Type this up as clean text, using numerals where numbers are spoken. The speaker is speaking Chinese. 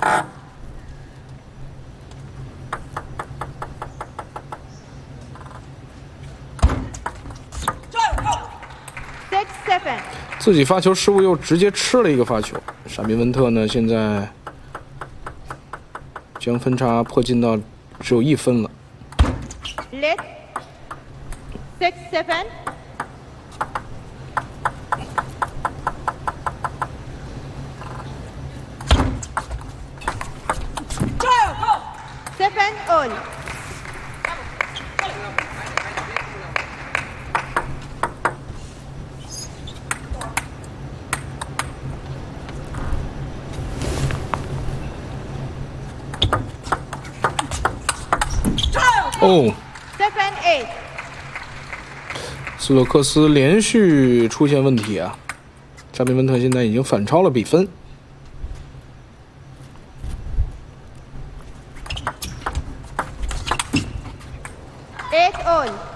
自己发球失误，又直接吃了一个发球。沙比文特呢，现在将分差迫近到只有1分了。 Let 6-7. Seven all. Oh. 7-8. 斯洛克斯连续出现问题啊！沙比文特现在已经反超了比分。 8 all.